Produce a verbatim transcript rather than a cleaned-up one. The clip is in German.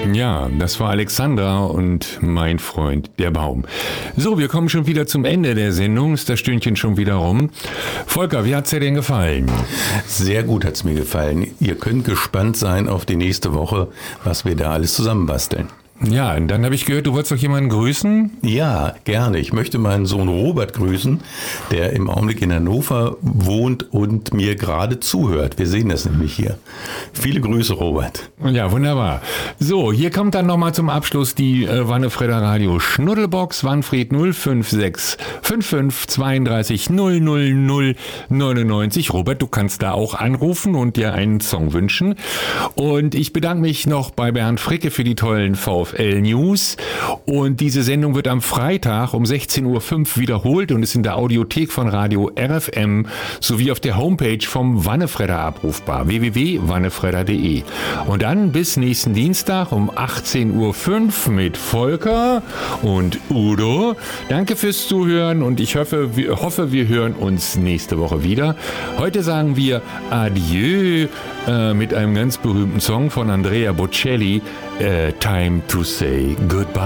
Ja, das war Alexandra und mein Freund, der Baum. So, wir kommen schon wieder zum Ende der Sendung. Ist das Stündchen schon wieder rum? Volker, wie hat's dir denn gefallen? Sehr gut hat's mir gefallen. Ihr könnt gespannt sein auf die nächste Woche, was wir da alles zusammenbasteln. Ja, und dann habe ich gehört, du wolltest doch jemanden grüßen? Ja, gerne. Ich möchte meinen Sohn Robert grüßen, der im Augenblick in Hannover wohnt und mir gerade zuhört. Wir sehen das nämlich hier. Viele Grüße, Robert. Ja, wunderbar. So, hier kommt dann nochmal zum Abschluss die äh, Wannefredder Radio Schnuddelbox, Wanfried null fünf sechs fünf fünf zwei drei null null null neun neun. Robert, du kannst da auch anrufen und dir einen Song wünschen. Und ich bedanke mich noch bei Bernd Fricke für die tollen VfL News. Und diese Sendung wird am Freitag um sechzehn Uhr fünf wiederholt und ist in der Audiothek von Radio R F M sowie auf der Homepage vom Wannefredder abrufbar, w w w punkt wannefredder punkt d e. Und dann bis nächsten Dienstag um achtzehn Uhr fünf mit Volker und Udo. Danke fürs Zuhören und ich hoffe, wir, hoffe, wir hören uns nächste Woche wieder. Heute sagen wir Adieu äh, mit einem ganz berühmten Song von Andrea Bocelli, äh, Time to Say Goodbye.